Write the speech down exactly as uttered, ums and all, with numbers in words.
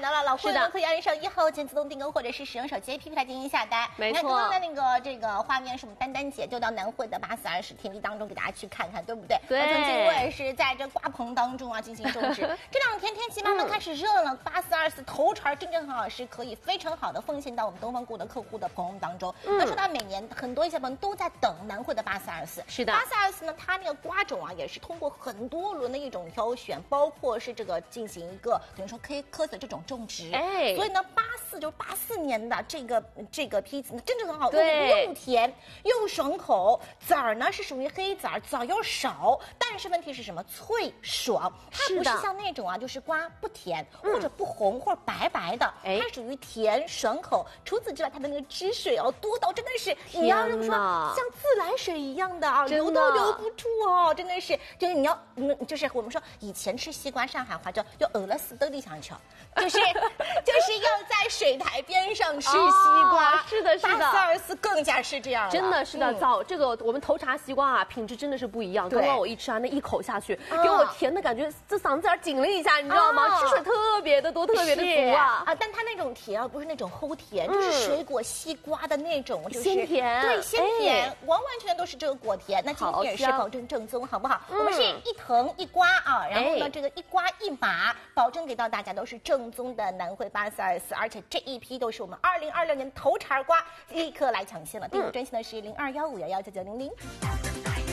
的了，老朋友可以按上一号键自动订购，或者是使用手机 A P P 来进行下单。 没错。 你看刚刚的那个这个画面是我们丹丹姐就到南汇的八四二十田地当中给大家去看看，对不对？ 对。 曾经我也是在这瓜棚当中啊进行种植。这两天天气慢慢开始热了，八四二四头茬正正好好是可以非常好的奉献到我们东方谷的客户的朋友当中。嗯。那说到每年很多一些朋友都在等南汇的八四二四。 是的。 八四二四呢，它那个瓜种啊也是通过很多轮的一种挑选，包括是这个进行一个等于说可以科学这种种植。哎。所以呢，八四就是八四年的这个这个批次呢，真正很好，又甜又爽口，籽儿呢是属于黑籽儿，籽儿又少，但是问题是什么？脆爽，它不是像那种啊，就是瓜不甜或者不红或者白白的，嗯、它属于甜爽口。除此之外，它的那个汁水哦多到真的是你要说像自来水一样的啊，流都流不住哦，真的是就是你要嗯，就是我们说以前吃西瓜，上海话叫要饿了死都得想吃，就是就是要在水台边上吃西瓜。哦、 是的，是的， 八四二四更加是这样， 真的是的。早、嗯、这个我们头茬西瓜啊，品质真的是不一样。刚刚我一吃啊，那一口下去，给我甜的感觉，这嗓子眼紧了一下，你知道吗？汁、哦、水特别的多，特别的足啊啊！但它那种甜啊，不是那种齁甜，就是水果西瓜的那种，就是鲜甜， 对，鲜甜，哎、完完全全都是这个果甜。那今天也是保证正宗，好不好？嗯、我们是一藤一瓜啊，然后呢，哎、这个一瓜一码，保证给到大家都是正宗的南汇八四二四，而且这一批都是我们二零二六年头茬瓜，立刻来抢先了。订购专线呢是零二幺五幺幺九九零零。